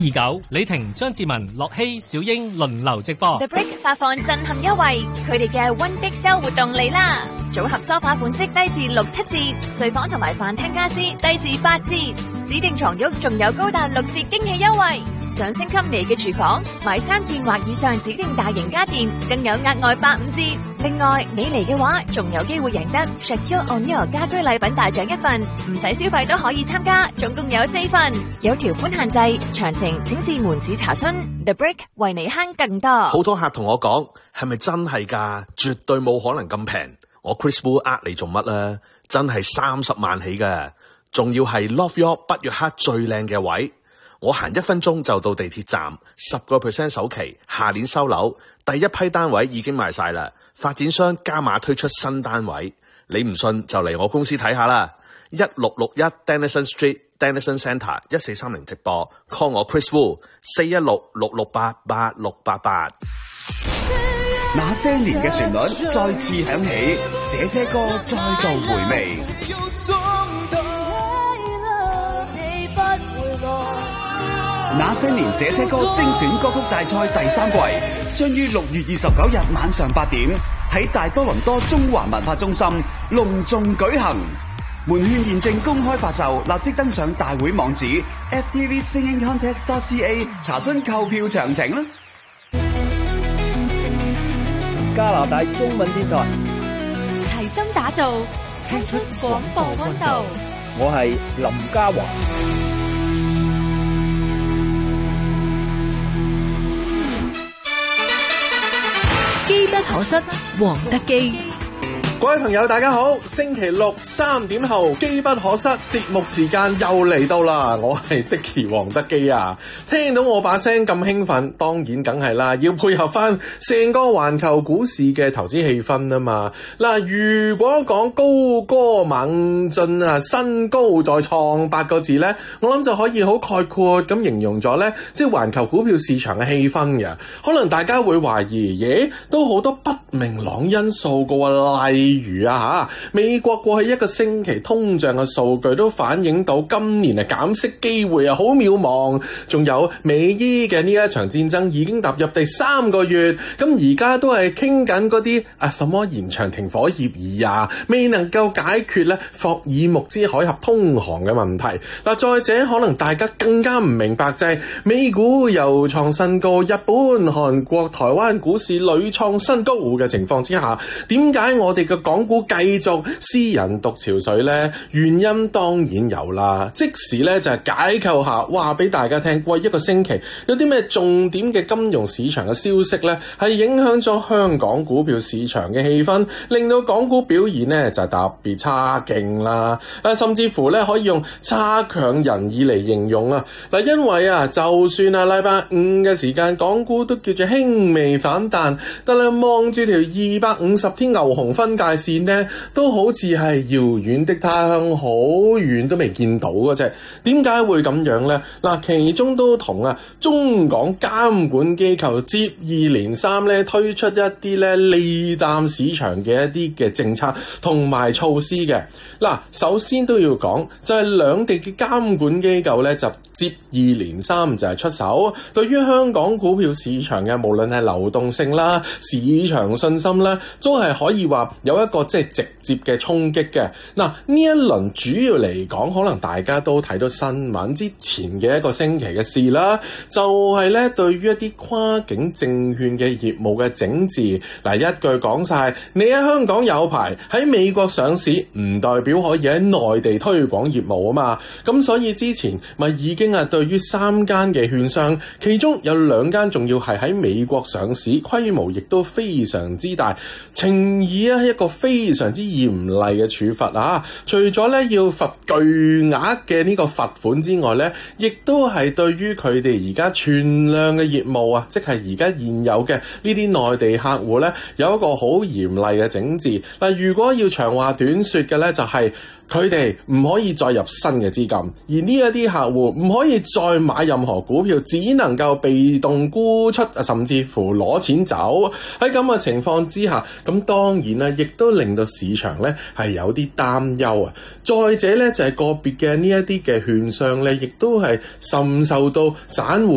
29李婷、張志文、樂希、小英輪流直播。 The Brick 發放震撼優惠，佢哋嘅 One Big Sale 活動嚟啦！組合梳化款式低至6、7折，睡房同埋飯廳家私低至8折，指定床褥仲有高達6折驚喜優惠。想升級你嘅廚房，買3件或以上指定大型家電，更有額外8、5折。另外，你嚟嘅話，仲有機會贏得 Shaquille O'Neal 家居禮品大獎1份，唔使消費都可以參加，總共有4份，有條款限制，詳情請至門市查詢。The Brick 為你慳更多。 好多客同我講，係咪真係㗎？絕對冇可能咁平。我 Chris Wu 呃你做乜啊？真係30萬起㗎，仲要係 Love York 北約克最靚嘅位。我行1分鐘就到地鐵站，10% 首期，下年收樓，第一批單位已經賣晒啦。發展商加碼推出新單位，你唔信就嚟我公司睇下啦。1661 Dennison Street Dennison Centre 1430直播 ，call 我 Chris Wu 416-668-8688。 那些年嘅旋律再次響起，這些歌再度回味。那些年這些歌精選歌曲大賽第3季將於6月29日晚上8點喺大多倫多中環文化中心隆重舉行。門券現正公開發售，立即登上大會網址 ftvsingingcontest.ca 查詢購票詳情啦。 加拿大中文電台齊心打造，聽出廣播溫度。 我係林嘉華。 機不可失，黃德基。 各位朋友大家好，星期六3點後機不可失節目時間又嚟到啦，我係 Dicky 黃德基啊。聽到我把聲咁興奮，當然梗係啦，要配合翻成個環球股市嘅投資氣氛啊嘛。嗱，如果講高歌猛進啊，新高再創8個字呢，我諗就可以好概括咁形容咗呢，即係環球股票市場嘅氣氛嘅。可能大家會懷疑，都好多不明朗因素嘅喎，例如美國過去1個星期通脹嘅數據都反映到今年減息機會好渺茫，仲有美伊嘅呢一場戰爭已經踏入第3個月，咁而家都係傾緊嗰啲什麼延長停火協議未能夠解決咧霍爾木茲海峽通航嘅問題。再者可能大家更加唔明白就係美股又創新高，日本、韓國、台灣股市屢創新高嘅情況之下，點解我哋嘅港股繼續私人獨潮水呢？原因當然有啦，即時咧就係解構下，話俾大家聽，過1個星期有啲咩重點嘅金融市場嘅消息咧，係影響咗香港股票市場嘅氣氛，令到港股表現咧就特別差勁啦。甚至乎咧可以用差強人意嚟形容啊。因為就算禮拜5嘅時間，港股都叫做輕微反彈，但係望住條250天牛熊分界線呢，都好似係遙遠的他鄉，好遠都未見到嘅啫。點解會咁樣呢？其中都同中港監管機構接二連三咧推出一啲咧利淡市場嘅一啲嘅政策同埋措施嘅。首先都要講就係兩地嘅監管機構咧就接二連三就係出手，對於香港股票市場嘅無論係流動性啦、市場信心啦，都係可以話有一個即係直接嘅衝擊嘅。呢一輪主要嚟講，可能大家都睇到新聞之前嘅1個星期嘅事啦，就係咧對於一啲跨境證券嘅業務嘅整治。一句講晒，你喺香港有牌喺美國上市，唔代表可以喺內地推廣業務啊嘛。咁所以之前咪已經對於3間嘅券商，其中有2間仲要係喺美國上市，規模亦都非常之大，呈以一個非常之嚴厲嘅處罰除咗咧要罰巨額嘅呢個罰款之外咧，亦都係對於佢哋而家存量嘅業務即係而家現有嘅呢啲內地客戶咧，有一個好嚴厲嘅整治。如果要長話短說嘅咧，就係佢哋唔可以再入新嘅資金，而呢一啲客戶唔可以再買任何股票，只能夠被動沽出，甚至乎攞錢走。喺咁嘅情況之下，咁當然咧，亦都令到市場咧係有啲擔憂啊。再者咧，就係個別嘅呢一啲嘅券商咧，亦都係甚受到散戶